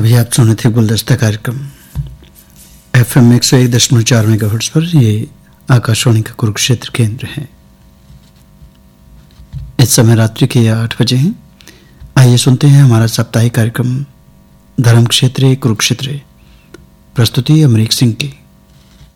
अभी आप सुने थे गुलदस्ता कार्यक्रम FM 101.4 मेगाहर्ट्ज पर। ये आकाशवाणी का कुरुक्षेत्र केंद्र है। इस समय रात्रि के 8 बजे हैं। आइए सुनते हैं हमारा साप्ताहिक कार्यक्रम धर्म क्षेत्रे कुरुक्षेत्रे। प्रस्तुति अमरीक सिंह की।